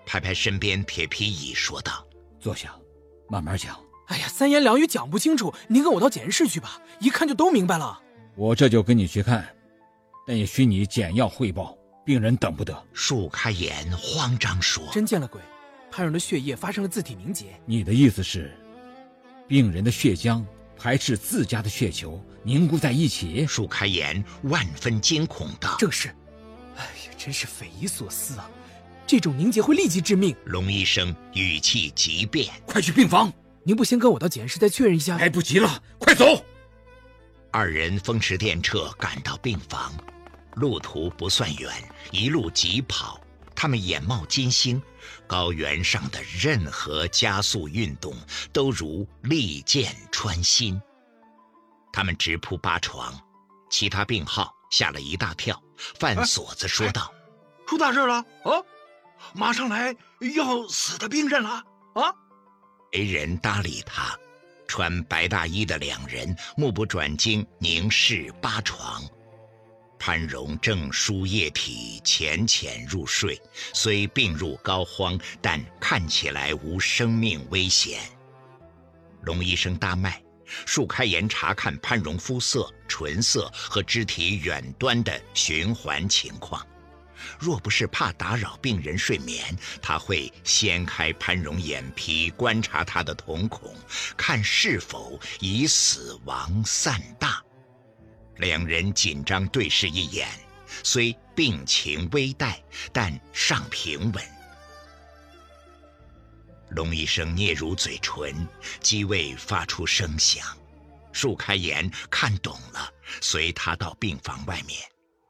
拍拍身边铁皮椅说道： 坐下，慢慢讲。 哎呀，三言两语讲不清楚，您跟我到检验室去吧，一看就都明白了。 我这就跟你去看，但也需你简要汇报，病人等不得。 树开言慌张说： 真见了鬼，潘荣的血液发生了自体凝结。 你的意思是，病人的血浆排斥自家的血球凝固在一起？ 树开言万分惊恐道： 正是。哎呀，真是匪夷所思啊，这种凝结会立即致命。 龙医生语气急变： 快去病房。 您不先跟我到检验室再确认一下？ 来不及了，快走。 二人风驰电掣赶到病房，路途不算远，一路疾跑。他们眼冒金星，高原上的任何加速运动都如利剑穿心。他们直扑八床，其他病号吓了一大跳。范锁子说道： 出大事了啊！马上来要死的病人了啊！ 没人搭理他，穿白大衣的两人目不转睛凝视八床。潘荣正输液体浅浅入睡，虽病入膏肓，但看起来无生命危险。龙医生搭脉，树开言查看潘荣肤色、唇色和肢体远端的循环情况。若不是怕打扰病人睡眠，他会掀开潘荣眼皮，观察他的瞳孔，看是否已死亡散大。两人紧张对视一眼，虽病情危殆，但尚平稳。龙医生嗫嚅嘴唇，机未发出声响。树开言看懂了，随他到病房外面。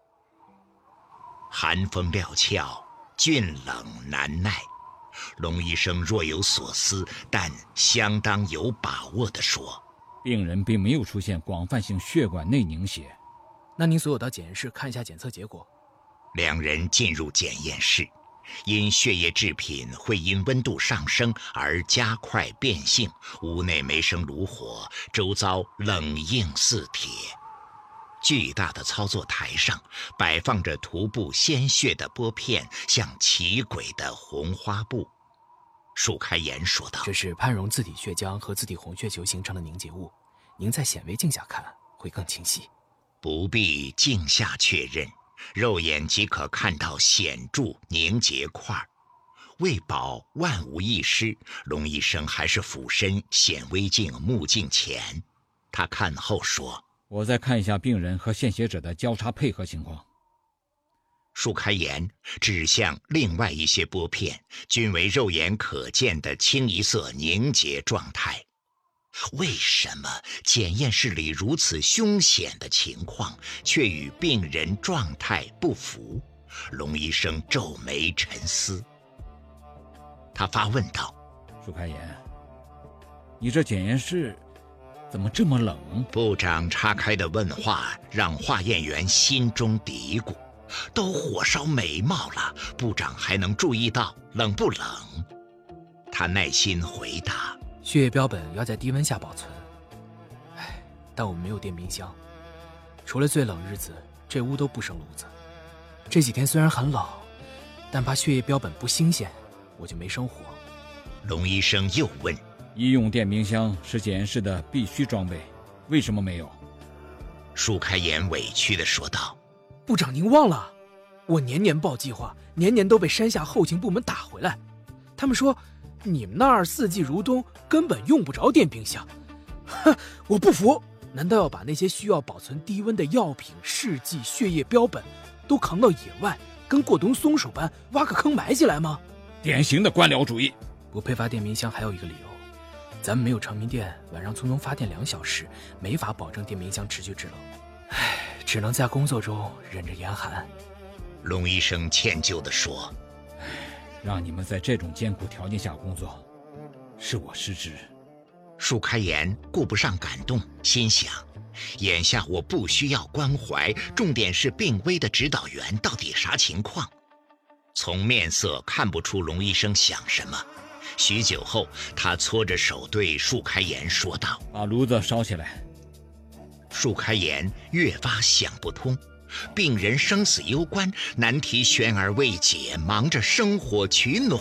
寒风料峭，峻冷难耐。龙医生若有所思，但相当有把握地说： 病人并没有出现广泛性血管内凝血。 那您随我到检验室看一下检测结果。 两人进入检验室，因血液制品会因温度上升而加快变性，屋内没生炉火，周遭冷硬似铁。巨大的操作台上摆放着涂布鲜血的玻片，像奇诡的红花布。树开言说道： 这是潘荣自体血浆和自体红血球形成的凝结物，您在显微镜下看会更清晰。 不必镜下确认，肉眼即可看到显著凝结块。为保万无一失，龙医生还是俯身显微镜目镜前。他看后说： 我再看一下病人和献血者的交叉配合情况。 树开言指向另外一些玻片，均为肉眼可见的清一色凝结状态。为什么检验室里如此凶险的情况，却与病人状态不符？龙医生皱眉沉思。他发问道： 树开言，你这检验室怎么这么冷？ 部长岔开的问话让化验员心中嘀咕，都火烧眉毛了，部长还能注意到冷不冷？他耐心回答： 血液标本要在低温下保存。但我们没有电冰箱，除了最冷日子，这屋都不生炉子。这几天虽然很冷，但怕血液标本不新鲜，我就没生火。 龙医生又问： 医用电冰箱是检验室的必须装备，为什么没有？ 树开言委屈地说道： 部长您忘了，我年年报计划，年年都被山下后勤部门打回来。他们说你们那儿四季如冬，根本用不着电冰箱。哼，我不服，难道要把那些需要保存低温的药品、试剂、血液标本都扛到野外，跟过冬松鼠般挖个坑埋起来吗？ 典型的官僚主义。 不配发电冰箱还有一个理由，咱们没有长明电，晚上匆匆发电2小时，没法保证电冰箱持续制冷。只能在工作中忍着严寒。 龙医生歉疚地说： 让你们在这种艰苦条件下工作，是我失职。 树开言顾不上感动，心想：眼下我不需要关怀，重点是病危的指导员到底啥情况。从面色看不出龙医生想什么。许久后，他搓着手对树开言说道： 把炉子烧起来。 树开言越发想不通，病人生死攸关，难题悬而未解，忙着生火取暖。